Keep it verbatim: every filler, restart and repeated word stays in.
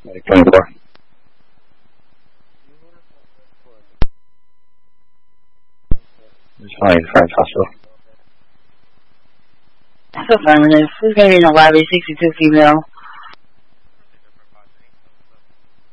Medic twenty-four. It's fine, Friends Hospital. That's affirmative. Who's going to be in a Y B sixty-two female?